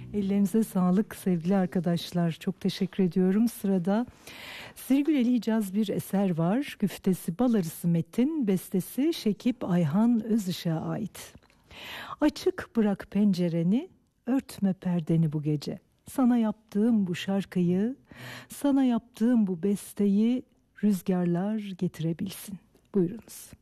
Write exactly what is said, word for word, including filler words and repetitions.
Ellerinize sağlık sevgili arkadaşlar. Çok teşekkür ediyorum. Sırada Sirgüleli Hicaz bir eser var. Güftesi Bal Arısı Metin, bestesi Şekip Ayhan Özışık'a ait. Açık bırak pencereni, örtme perdeni bu gece. Sana yaptığım bu şarkıyı, sana yaptığım bu besteyi rüzgarlar getirebilsin. Buyurunuz.